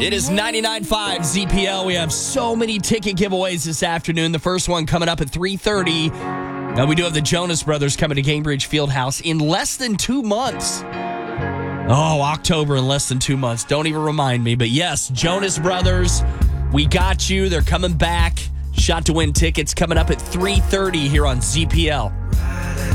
It is 99.5 ZPL. We have so many ticket giveaways this afternoon. The first one coming up at 3:30. Now we do have the Jonas Brothers coming to Gainbridge Fieldhouse in less than 2 months. Oh, October in less than 2 months. Don't even remind me. But yes, Jonas Brothers, we got you. They're coming back. Shot to win tickets coming up at 3:30 here on ZPL.